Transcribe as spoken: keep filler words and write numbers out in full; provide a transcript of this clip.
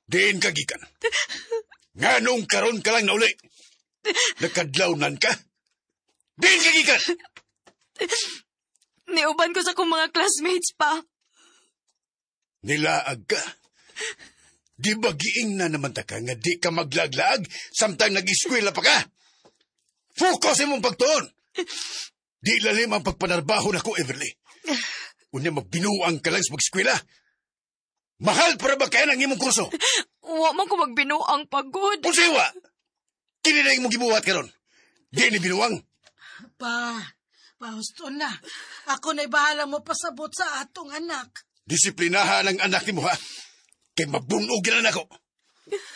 Diin ka gikan. Nganong karon ka lang nauli? Nakadlawnan ka? Diin ka gikan. Niuban ko sa kong mga classmates pa. Nilaag ka. Di ba giing na naman ta ka nga di ka maglaglag samtang nag-eskwela pa ka? Focus imong pagtuon. Di lalim ang pagpanarbaho na ko, Everly. Unya magbinuang ka lang sa mag-eskwela. Mahal para ba kaya ng imong kurso? Wa man ko magbinuang pagod. Kunsiwa! Kini na imong gibuhat karon. Di ni binuang. Pa, pa, gusto na. Ako na'y bahala mo pasabot sa atong anak. Disiplinahan ang anak ni mo, ha? Kay mabunog na ako.